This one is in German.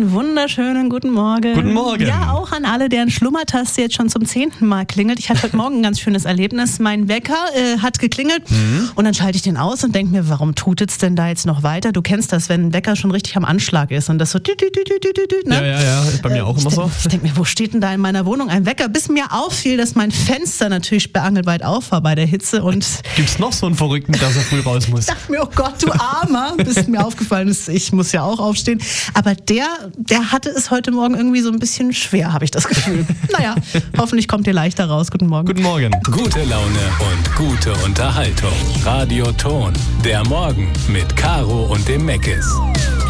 Einen wunderschönen guten Morgen. Guten Morgen. Ja, auch an alle, deren Schlummertaste jetzt schon zum 10. Mal klingelt. Ich hatte heute Morgen ein ganz schönes Erlebnis. Mein Wecker hat geklingelt und dann schalte ich den aus und denke mir, warum tutet's denn da jetzt noch weiter? Du kennst das, wenn ein Wecker schon richtig am Anschlag ist und das so ne? Ja, ist bei mir auch immer so. Ich denke mir, wo steht denn da in meiner Wohnung ein Wecker? Bis mir auffiel, dass mein Fenster natürlich sperrangelweit auf war bei der Hitze. Und gibt's noch so einen Verrückten, der so früh raus muss? ich dachte mir, oh Gott, du Armer, bis mir aufgefallen ist, ich muss ja auch aufstehen. Aber der hatte es heute Morgen irgendwie so ein bisschen schwer, habe ich das Gefühl. Naja, hoffentlich kommt ihr leichter raus. Guten Morgen. Guten Morgen. Gute Laune und gute Unterhaltung. Radio Ton. Der Morgen mit Caro und dem Meckes.